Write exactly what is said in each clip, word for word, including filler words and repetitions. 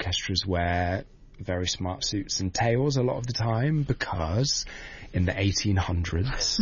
orchestras wear very smart suits and tails a lot of the time, because in the eighteen hundreds,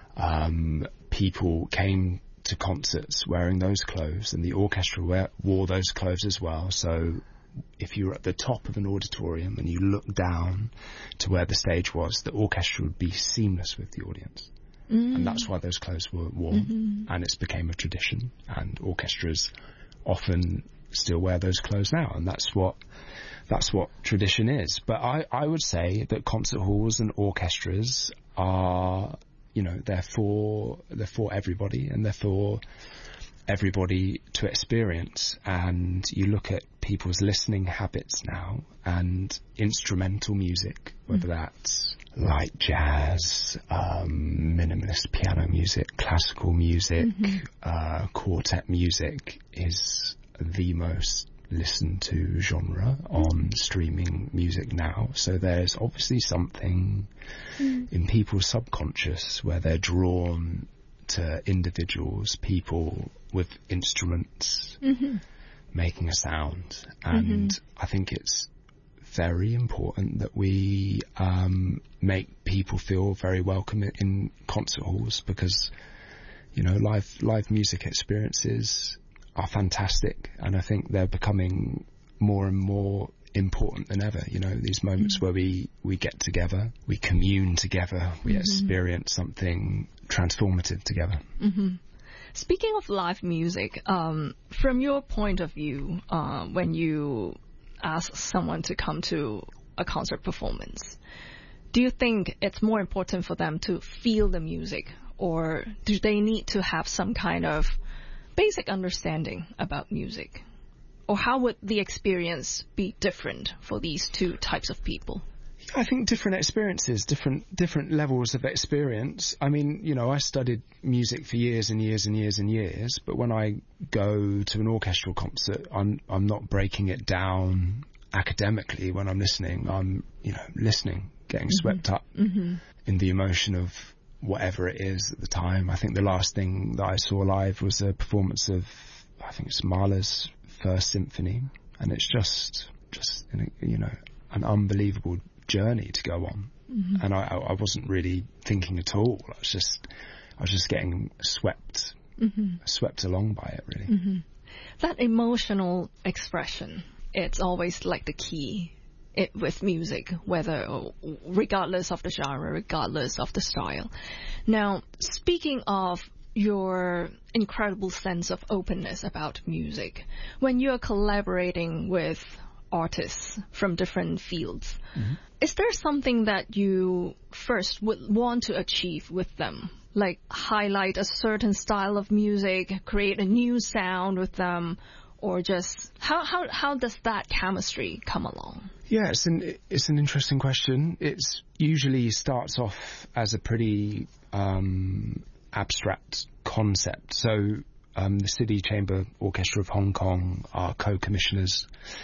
um, people came to concerts wearing those clothes, and the orchestra wear, wore those clothes as well. So if you were at the top of an auditorium and you looked down to where the stage was, the orchestra would be seamless with the audience. Mm. And that's why those clothes were worn. Mm-hmm. And it's became a tradition, and orchestras often still wear those clothes now, and that's what that's what tradition is. But I, I would say that concert halls and orchestras are, you know, they're for they're for everybody, and they're for everybody to experience. And you look at people's listening habits now, and instrumental music, whether mm. that's light jazz, um, minimalist piano music, classical music, mm-hmm. uh, quartet music, is the most listened to genre on streaming music now. So there's obviously something mm. in people's subconscious where they're drawn to individuals, people with instruments mm-hmm. making a sound. And mm-hmm. I think it's very important that we um, make people feel very welcome in concert halls, because, you know, live live music experiences are fantastic, and I think they're becoming more and more important than ever. You know, these moments mm-hmm. where we, we get together, we commune together, we mm-hmm. experience something transformative together. Mm-hmm. Speaking of live music, um, from your point of view, uh, when you ask someone to come to a concert performance, do you think it's more important for them to feel the music, or do they need to have some kind of basic understanding about music? Or how would the experience be different for these two types of people? I think different experiences, different different levels of experience. I mean, you know, I studied music for years and years and years and years, but when I go to an orchestral concert, I'm I'm not breaking it down academically when I'm listening. I'm, you know, listening, getting mm-hmm. swept up mm-hmm. in the emotion of whatever it is at the time. I think the last thing that I saw live was a performance of, I think it's Mahler's First Symphony, and it's just, just you know, an unbelievable journey to go on. Mm-hmm. And I, I wasn't really thinking at all. I was just, I was just getting swept, mm-hmm. swept along by it, really. Mm-hmm. That emotional expression, it's always like the key it, with music, whether, regardless of the genre, regardless of the style. Now, speaking of your incredible sense of openness about music, when you're collaborating with artists from different fields, mm-hmm. is there something that you first would want to achieve with them? Like highlight a certain style of music, create a new sound with them, or just how how how does that chemistry come along? Yeah, it's an it's an interesting question. It's usually starts off as a pretty um, abstract concept. So um, the City Chamber Orchestra of Hong Kong are co-commissioners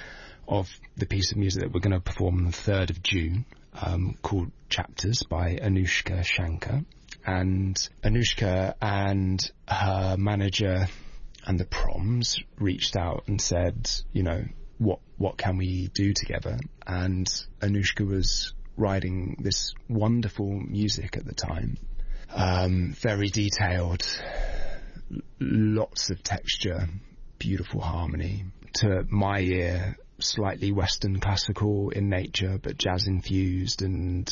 of the piece of music that we're going to perform on the third of June, um, called Chapters by Anushka Shankar. And Anushka and her manager and the Proms reached out and said, you know, what what can we do together? And Anushka was writing this wonderful music at the time, um, very detailed, lots of texture, beautiful harmony. To my ear, slightly Western classical in nature, but jazz infused, and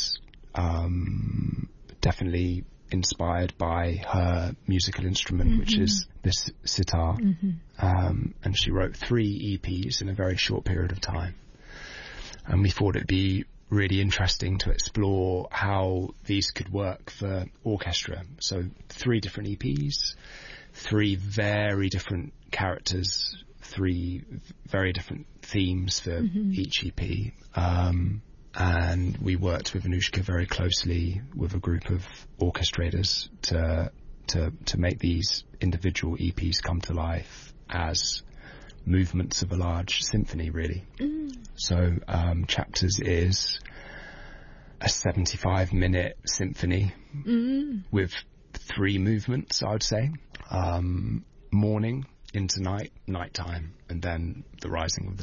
um, definitely inspired by her musical instrument, mm-hmm. which is this sitar. Mm-hmm. Um, and she wrote three E Ps in a very short period of time. And we thought it'd be really interesting to explore how these could work for orchestra. So three different E Ps, three very different characters, three very different themes for mm-hmm. each E P. Um, and we worked with Anushka very closely with a group of orchestrators to to to make these individual E Ps come to life as movements of a large symphony, really. Mm. So um, Chapters is a seventy-five minute symphony mm. with three movements, I would say. Um, morning into night, nighttime, and then the rising of the